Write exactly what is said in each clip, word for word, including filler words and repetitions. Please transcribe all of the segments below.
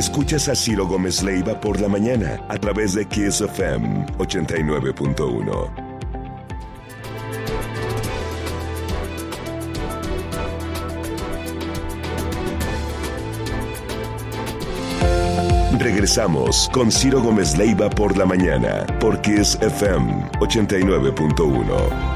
Escuchas a Ciro Gómez Leiva por la mañana a través de Kiss F M ochenta y nueve punto uno. Regresamos con Ciro Gómez Leiva por la mañana por Kiss F M ochenta y nueve punto uno.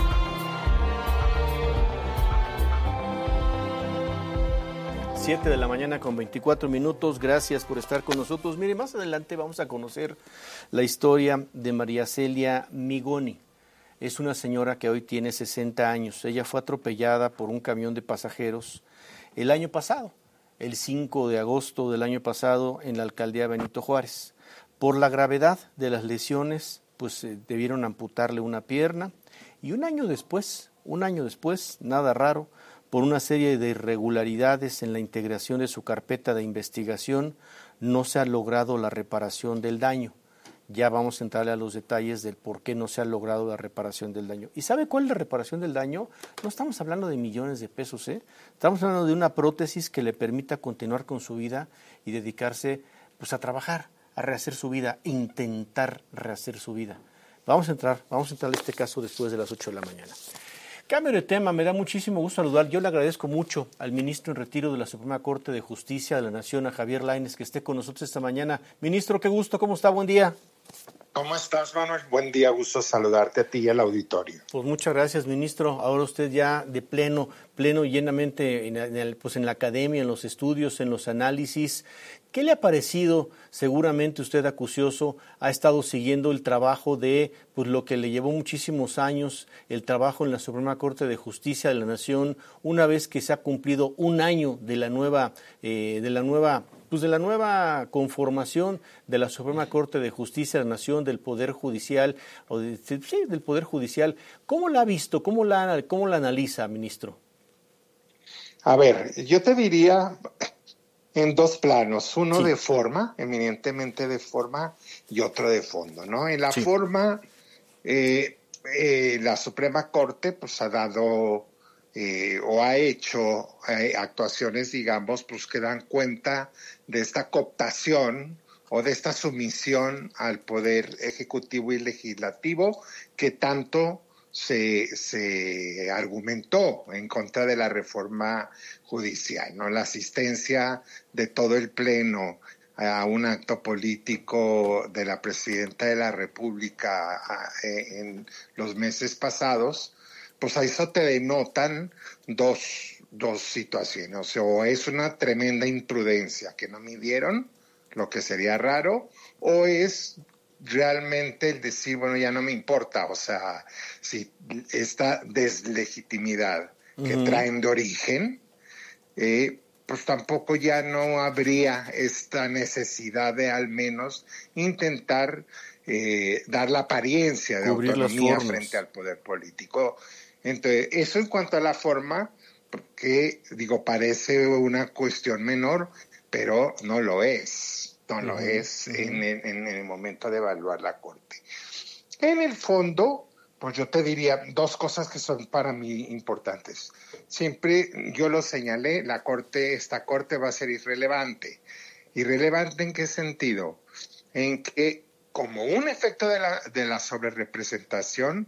siete de la mañana con veinticuatro minutos. Gracias por estar con nosotros. Mire, más adelante vamos a conocer la historia de María Celia Migoni. Es una señora que hoy tiene sesenta años. Ella fue atropellada por un camión de pasajeros el año pasado, el cinco de agosto del año pasado, en la alcaldía Benito Juárez. Por la gravedad de las lesiones, pues eh, debieron amputarle una pierna, y un año después, un año después, nada raro, por una serie de irregularidades en la integración de su carpeta de investigación, no se ha logrado la reparación del daño. Ya vamos a entrarle a los detalles del por qué no se ha logrado la reparación del daño. ¿Y sabe cuál es la reparación del daño? No estamos hablando de millones de pesos, ¿eh? Estamos hablando de una prótesis que le permita continuar con su vida y dedicarse pues, a trabajar, a rehacer su vida, intentar rehacer su vida. Vamos a entrar, vamos a entrar a este caso después de las ocho de la mañana. Cambio de tema, me da muchísimo gusto saludar. Yo le agradezco mucho al ministro en retiro de la Suprema Corte de Justicia de la Nación, a Javier Lainez, que esté con nosotros esta mañana. Ministro, qué gusto, ¿cómo está? Buen día. ¿Cómo estás, Manuel? Buen día, gusto saludarte a ti y al auditorio. Pues muchas gracias, ministro. Ahora usted ya de pleno, pleno y llenamente en, el, pues en la academia, en los estudios, en los análisis. ¿Qué le ha parecido? Seguramente usted, acucioso, ha estado siguiendo el trabajo de pues lo que le llevó muchísimos años, el trabajo en la Suprema Corte de Justicia de la Nación, una vez que se ha cumplido un año de la nueva, eh, de la nueva, pues de la nueva conformación de la Suprema Corte de Justicia de la Nación, del Poder Judicial, o de, sí, del Poder Judicial. ¿Cómo la ha visto? ¿Cómo la, cómo la analiza, ministro? A ver, yo te diría en dos planos, uno sí. de forma, eminentemente de forma, y otro de fondo, ¿no? En la sí. forma, eh, eh, la Suprema Corte pues ha dado eh, o ha hecho eh, actuaciones, digamos, pues que dan cuenta de esta cooptación o de esta sumisión al poder ejecutivo y legislativo que tanto se, se argumentó en contra de la reforma judicial, ¿no? La asistencia de todo el Pleno a un acto político de la Presidenta de la República a, en los meses pasados, pues a eso te denotan dos, dos situaciones. O es una tremenda imprudencia que no midieron, lo que sería raro, o es realmente el decir, bueno, ya no me importa, o sea, si esta deslegitimidad uh-huh. que traen de origen, eh, pues tampoco ya no habría esta necesidad de al menos intentar eh, dar la apariencia de Cubrir autonomía frente al poder político. Entonces, eso en cuanto a la forma, porque, digo, parece una cuestión menor, pero no lo es. No lo uh-huh, es uh-huh. en, en, en el momento de evaluar la Corte. En el fondo, pues yo te diría dos cosas que son para mí importantes. Siempre yo lo señalé, la Corte, esta Corte va a ser irrelevante. ¿Irrelevante en qué sentido? En que como un efecto de la, de la sobrerepresentación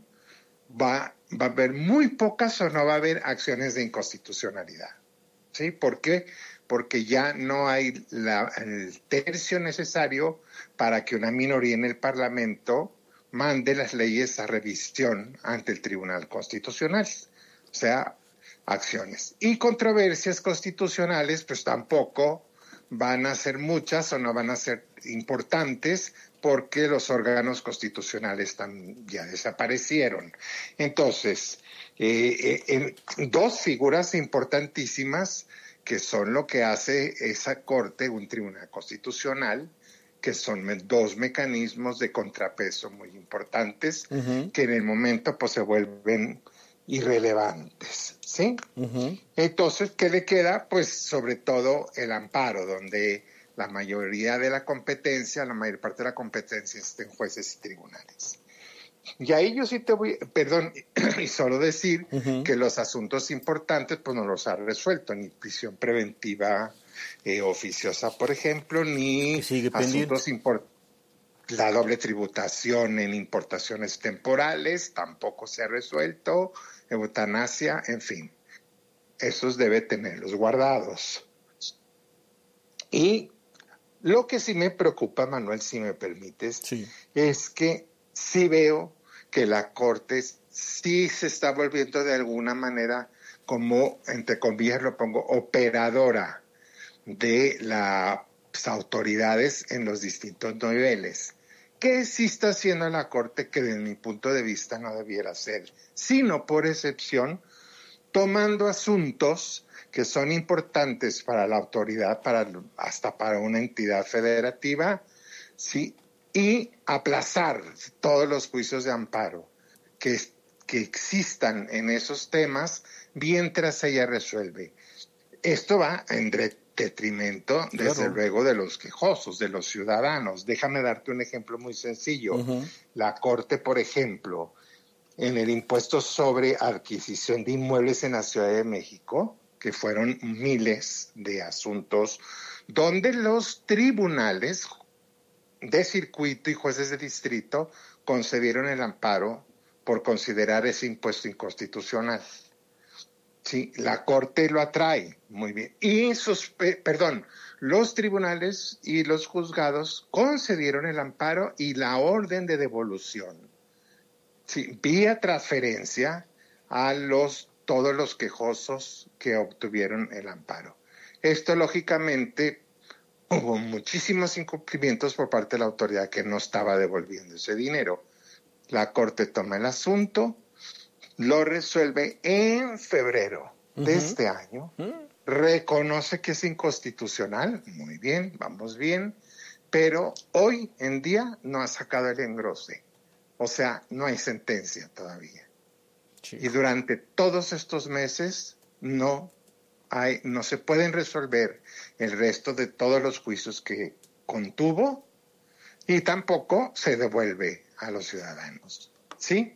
va, va a haber muy pocas o no va a haber acciones de inconstitucionalidad. ¿Sí? ¿Por qué? Porque ya no hay la, el tercio necesario para que una minoría en el Parlamento mande las leyes a revisión ante el Tribunal Constitucional. O sea, acciones. Y controversias constitucionales, pues tampoco van a ser muchas o no van a ser importantes porque los órganos constitucionales tam, ya desaparecieron. Entonces, eh, eh, en dos figuras importantísimas que son lo que hace esa Corte, un tribunal constitucional, que son me- dos mecanismos de contrapeso muy importantes, uh-huh. que en el momento pues se vuelven irrelevantes, ¿sí? Uh-huh. Entonces, ¿qué le queda? Pues sobre todo el amparo, donde la mayoría de la competencia, la mayor parte de la competencia está en jueces y tribunales. Y ahí yo sí te voy, perdón, y solo decir uh-huh. que los asuntos importantes pues no los ha resuelto, ni prisión preventiva eh, oficiosa, por ejemplo, ni asuntos importantes. La doble tributación en importaciones temporales tampoco se ha resuelto, eutanasia, en fin. Esos debe tenerlos guardados. Y lo que sí me preocupa, Manuel, si me permites, sí. es que sí veo que la Corte sí se está volviendo de alguna manera, como, entre comillas lo pongo, operadora de las autoridades en los distintos niveles. ¿Qué sí está haciendo la Corte que desde mi punto de vista no debiera hacer? Sino por excepción, tomando asuntos que son importantes para la autoridad, para, hasta para una entidad federativa, ¿sí? Y aplazar todos los juicios de amparo que, que existan en esos temas mientras ella resuelve. Esto va en detrimento, desde claro. luego, de los quejosos, de los ciudadanos. Déjame darte un ejemplo muy sencillo. Uh-huh. La Corte, por ejemplo, en el impuesto sobre adquisición de inmuebles en la Ciudad de México, que fueron miles de asuntos, donde los tribunales de circuito y jueces de distrito concedieron el amparo por considerar ese impuesto inconstitucional. Sí, la Corte lo atrae, muy bien. Y sus, eh, perdón, los tribunales y los juzgados concedieron el amparo y la orden de devolución. Sí, vía transferencia a los todos los quejosos que obtuvieron el amparo. Esto, lógicamente, hubo muchísimos incumplimientos por parte de la autoridad que no estaba devolviendo ese dinero. La Corte toma el asunto, lo resuelve en febrero uh-huh. de este año, uh-huh. reconoce que es inconstitucional, muy bien, vamos bien, pero hoy en día no ha sacado el engrose. O sea, no hay sentencia todavía. Sí. Y durante todos estos meses no hay, no se pueden resolver el resto de todos los juicios que contuvo y tampoco se devuelve a los ciudadanos. ¿Sí?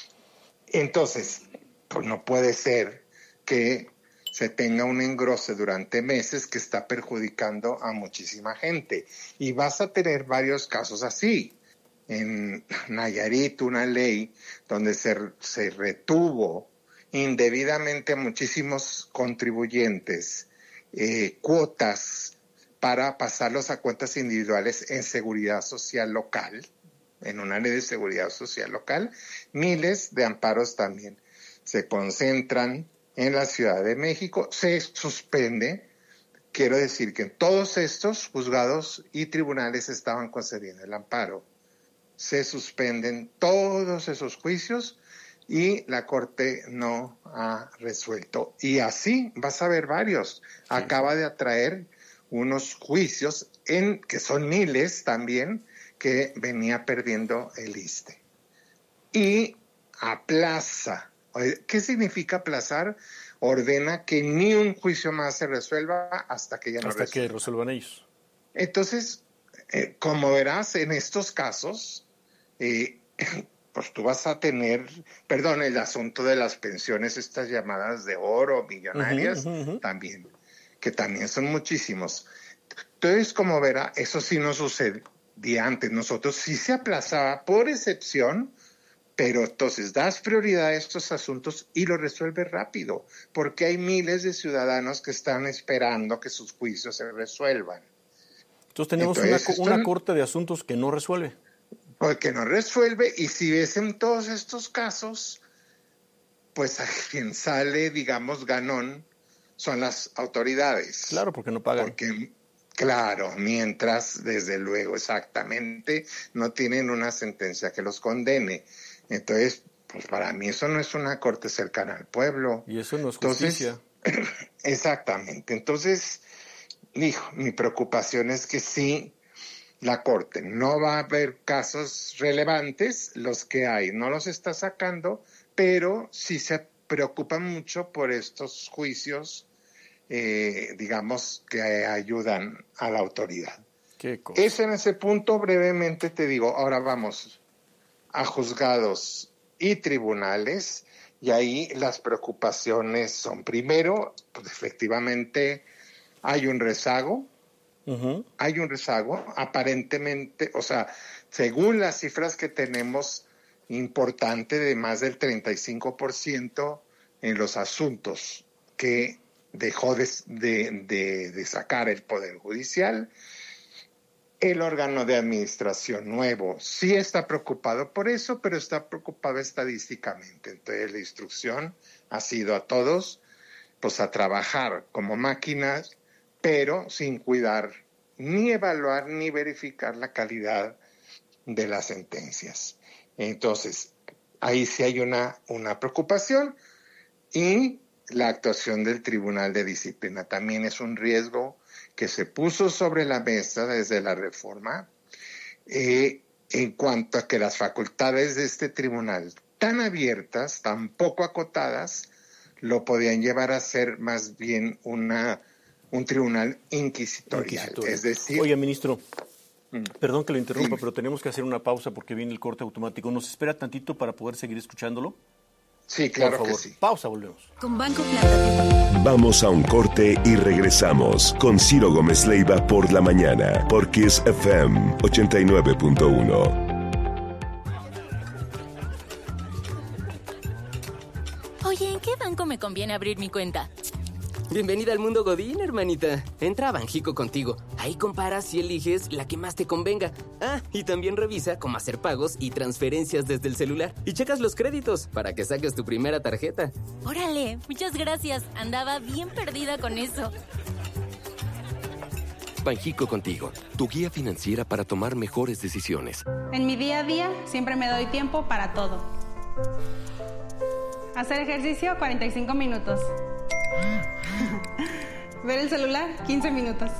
Entonces, pues no puede ser que se tenga un engrose durante meses que está perjudicando a muchísima gente. Y vas a tener varios casos así. En Nayarit, una ley donde se, se retuvo indebidamente a muchísimos contribuyentes eh, cuotas para pasarlos a cuentas individuales en seguridad social local, en una ley de seguridad social local. Miles de amparos también se concentran en la Ciudad de México. Se suspende, quiero decir que todos estos juzgados y tribunales estaban concediendo el amparo. Se suspenden todos esos juicios y la Corte no ha resuelto. Y así vas a ver varios. Acaba de atraer unos juicios, en que son miles también, que venía perdiendo el I S S S T E. Y aplaza. ¿Qué significa aplazar? Ordena que ni un juicio más se resuelva hasta que ya no hasta resuelva. que resuelvan ellos. Entonces, eh, como verás, en estos casos, eh, pues tú vas a tener, perdón, el asunto de las pensiones, estas llamadas de oro, millonarias, uh-huh, uh-huh. también, que también son muchísimos. Entonces, como verá, eso sí no sucedía antes. Nosotros sí se aplazaba por excepción, pero entonces das prioridad a estos asuntos y lo resuelves rápido, porque hay miles de ciudadanos que están esperando que sus juicios se resuelvan. Entonces tenemos Entonces, una, una corte de asuntos que no resuelve. Porque no resuelve, y si ves en todos estos casos, pues a quien sale, digamos, ganón, son las autoridades. Claro, porque no pagan. Porque, claro, mientras, desde luego, exactamente, no tienen una sentencia que los condene. Entonces, pues para mí eso no es una corte cercana al pueblo. Y eso no es justicia. Entonces, exactamente. Entonces, hijo, mi preocupación es que sí, la Corte no va a haber casos relevantes, los que hay no los está sacando, pero sí se preocupa mucho por estos juicios, eh, digamos, que ayudan a la autoridad. ¿Qué cosa? Es en ese punto, brevemente te digo, ahora vamos, a juzgados y tribunales, y ahí las preocupaciones son, primero, pues efectivamente hay un rezago, uh-huh. hay un rezago, aparentemente, o sea, según las cifras que tenemos, importante de más del treinta y cinco por ciento en los asuntos que dejó de, de, de, de sacar el Poder Judicial. El órgano de administración nuevo sí está preocupado por eso, pero está preocupado estadísticamente. Entonces la instrucción ha sido a todos pues a trabajar como máquinas, pero sin cuidar ni evaluar ni verificar la calidad de las sentencias. Entonces, ahí sí hay una, una preocupación, y la actuación del Tribunal de Disciplina también es un riesgo que se puso sobre la mesa desde la reforma, eh, en cuanto a que las facultades de este tribunal, tan abiertas, tan poco acotadas, lo podían llevar a ser más bien una, un tribunal inquisitorial. Inquisitorio. Es decir... Oye, ministro, perdón que lo interrumpa, sí. pero tenemos que hacer una pausa porque viene el corte automático. ¿Nos espera tantito para poder seguir escuchándolo? Sí, claro Por favor. que sí. Pausa, volvemos. Con Banco Plata. Vamos a un corte y regresamos con Ciro Gómez Leiva por la mañana, por Kiss F M ochenta y nueve punto uno. Oye, ¿en qué banco me conviene abrir mi cuenta? Bienvenida al mundo Godín, hermanita. Entra a Banjico Contigo. Ahí comparas y eliges la que más te convenga. Ah, y también revisa cómo hacer pagos y transferencias desde el celular. Y checas los créditos para que saques tu primera tarjeta. Órale, muchas gracias. Andaba bien perdida con eso. Banjico Contigo, tu guía financiera para tomar mejores decisiones. En mi día a día siempre me doy tiempo para todo. Hacer ejercicio, cuarenta y cinco minutos. Ver el celular, quince minutos.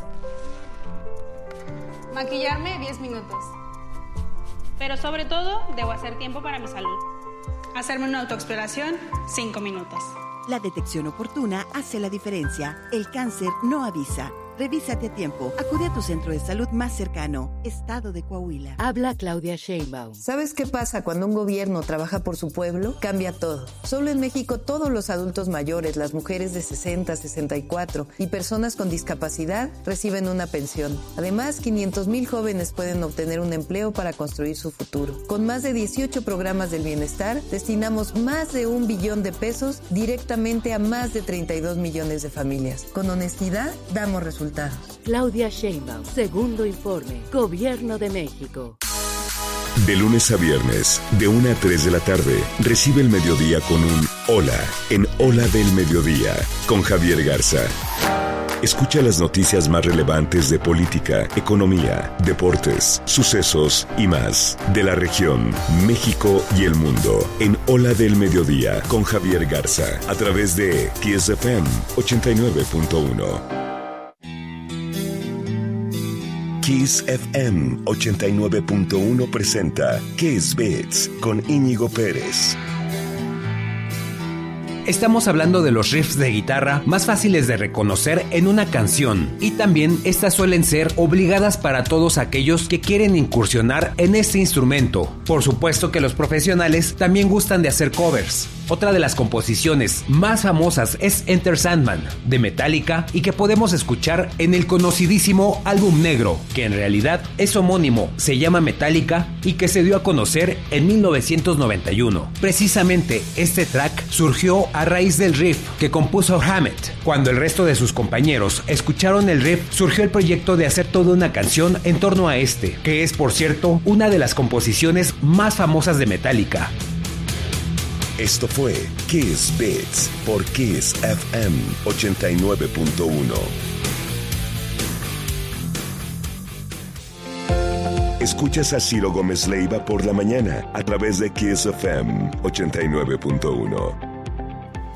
Maquillarme, diez minutos. Pero sobre todo, debo hacer tiempo para mi salud. Hacerme una autoexploración, cinco minutos. La detección oportuna hace la diferencia. El cáncer no avisa. Revísate a tiempo. Acude a tu centro de salud más cercano. Estado de Coahuila. Habla Claudia Sheinbaum. ¿Sabes qué pasa cuando un gobierno trabaja por su pueblo? Cambia todo. Solo en México todos los adultos mayores, las mujeres de sesenta, sesenta y cuatro y personas con discapacidad reciben una pensión. Además, quinientos mil jóvenes pueden obtener un empleo para construir su futuro. Con más de dieciocho programas del bienestar, destinamos más de un billón de pesos directamente a más de treinta y dos millones de familias. Con honestidad, damos resultados. Claudia Sheinbaum, segundo informe, Gobierno de México. De lunes a viernes, de una a tres de la tarde, recibe el mediodía con un Hola en Hola del Mediodía, con Javier Garza. Escucha las noticias más relevantes de política, economía, deportes, sucesos y más de la región, México y el mundo en Hola del Mediodía con Javier Garza a través de Kiss F M ochenta y nueve punto uno. Kiss F M ochenta y nueve punto uno presenta Kiss Beats con Íñigo Pérez. Estamos hablando de los riffs de guitarra más fáciles de reconocer en una canción, y también estas suelen ser obligadas para todos aquellos que quieren incursionar en este instrumento. Por supuesto que los profesionales también gustan de hacer covers. Otra de las composiciones más famosas es Enter Sandman, de Metallica, y que podemos escuchar en el conocidísimo Álbum Negro, que en realidad es homónimo, se llama Metallica, y que se dio a conocer en mil novecientos noventa y uno. Precisamente este track surgió a raíz del riff que compuso Hammett. Cuando el resto de sus compañeros escucharon el riff, surgió el proyecto de hacer toda una canción en torno a este, que es, por cierto, una de las composiciones más famosas de Metallica. Esto fue Kiss Beats por Kiss F M ochenta y nueve punto uno. Escuchas a Ciro Gómez Leiva por la mañana a través de Kiss F M ochenta y nueve punto uno.